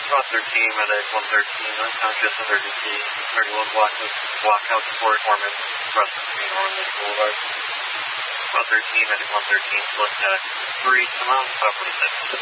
Route 13, Medic 113, unconscious emergency, 31 blockhouse support, Ormond, Route 13, Ormond Boulevard. Route 13, Medic 113, select tax 3, come out, 546.